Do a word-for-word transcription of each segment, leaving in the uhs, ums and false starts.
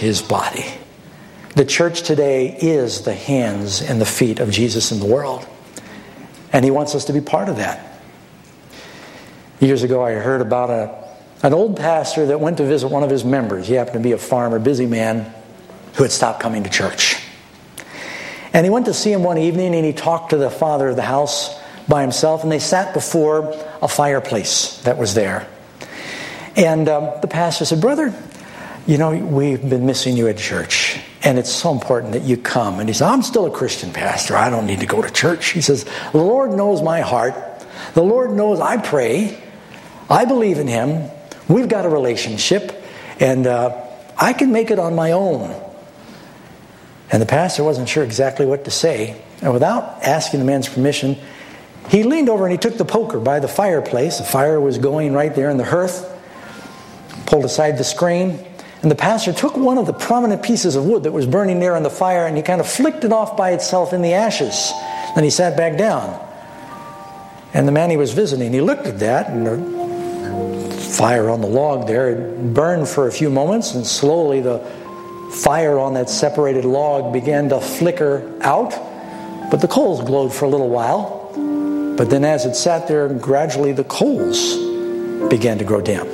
his body. The church today is the hands and the feet of Jesus in the world. And he wants us to be part of that. Years ago I heard about a, an old pastor that went to visit one of his members. He happened to be a farmer, busy man, who had stopped coming to church. And he went to see him one evening, and he talked to the father of the house by himself, and they sat before a fireplace that was there. And um, the pastor said, "Brother, you know, we've been missing you at church, and it's so important that you come." And he said, "I'm still a Christian, pastor. I don't need to go to church." He says, "The Lord knows my heart. The Lord knows I pray. I believe in him. We've got a relationship, and uh, I can make it on my own." And the pastor wasn't sure exactly what to say. And without asking the man's permission, he leaned over and he took the poker by the fireplace. The fire was going right there in the hearth. Pulled aside the screen. And the pastor took one of the prominent pieces of wood that was burning there in the fire, and he kind of flicked it off by itself in the ashes. Then he sat back down. And the man he was visiting, he looked at that, and the fire on the log there, it burned for a few moments, and slowly the fire on that separated log began to flicker out, but the coals glowed for a little while. But then as it sat there, gradually the coals began to grow dim.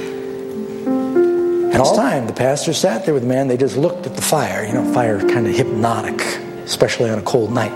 And all the time, the pastor sat there with the man. They just looked at the fire. You know, fire is kind of hypnotic, especially on a cold night.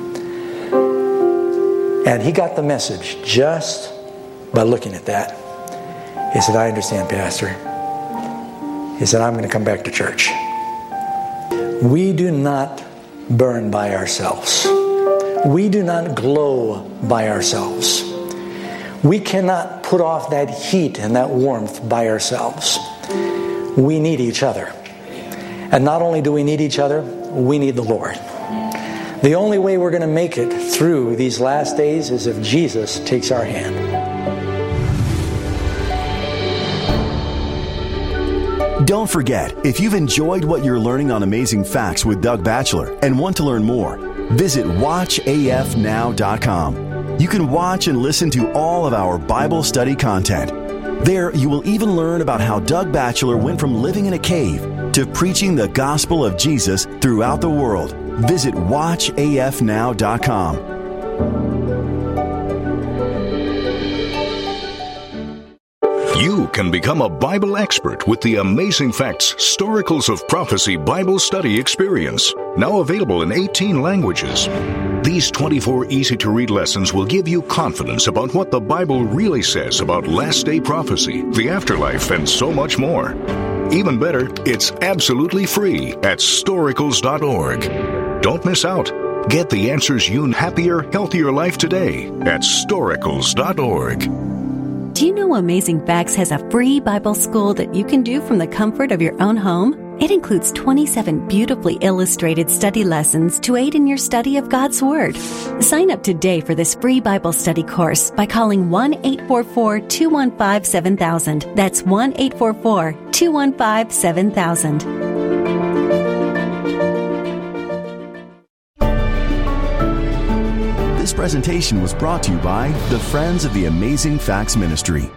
And he got the message just by looking at that. He said, "I understand, pastor." He said, "I'm going to come back to church." We do not burn by ourselves. We do not glow by ourselves. We cannot put off that heat and that warmth by ourselves. We need each other. And not only do we need each other, we need the Lord. The only way we're going to make it through these last days is if Jesus takes our hand. Don't forget, if you've enjoyed what you're learning on Amazing Facts with Doug Batchelor and want to learn more, visit watch A F now dot com. You can watch and listen to all of our Bible study content. There, you will even learn about how Doug Batchelor went from living in a cave to preaching the gospel of Jesus throughout the world. Visit watch A F now dot com. You can become a Bible expert with the Amazing Facts Storicals of Prophecy Bible Study Experience, now available in eighteen languages. These twenty-four easy-to-read lessons will give you confidence about what the Bible really says about last-day prophecy, the afterlife, and so much more. Even better, it's absolutely free at storicals dot org. Don't miss out. Get the answers you need happier, healthier life today at storicals dot org. Do you know Amazing Facts has a free Bible school that you can do from the comfort of your own home? It includes twenty-seven beautifully illustrated study lessons to aid in your study of God's Word. Sign up today for this free Bible study course by calling one eight four four, two one five, seven thousand. That's one eight four four, two one five, seven thousand. This presentation was brought to you by the Friends of the Amazing Facts Ministry.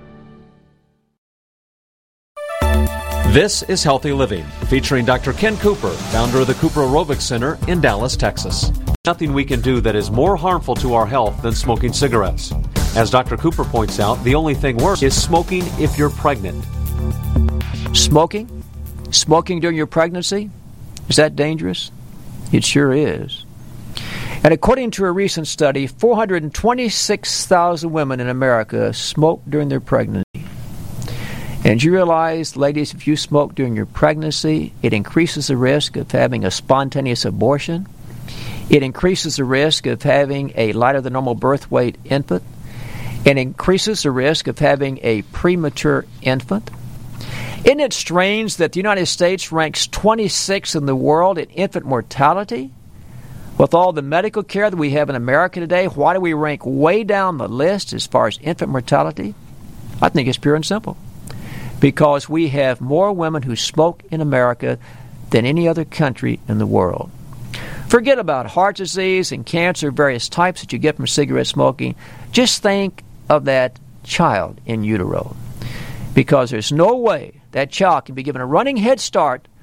This is Healthy Living, featuring Doctor Ken Cooper, founder of the Cooper Aerobics Center in Dallas, Texas. Nothing we can do that is more harmful to our health than smoking cigarettes. As Doctor Cooper points out, the only thing worse is smoking if you're pregnant. Smoking? Smoking during your pregnancy? Is that dangerous? It sure is. And according to a recent study, four hundred twenty-six thousand women in America smoke during their pregnancy. And you realize, ladies, if you smoke during your pregnancy, it increases the risk of having a spontaneous abortion. It increases the risk of having a lighter than normal birth weight infant. It increases the risk of having a premature infant. Isn't it strange that the United States ranks twenty-sixth in the world in infant mortality? With all the medical care that we have in America today, why do we rank way down the list as far as infant mortality? I think it's pure and simple. Because we have more women who smoke in America than any other country in the world. Forget about heart disease and cancer, various types that you get from cigarette smoking. Just think of that child in utero. Because there's no way that child can be given a running head start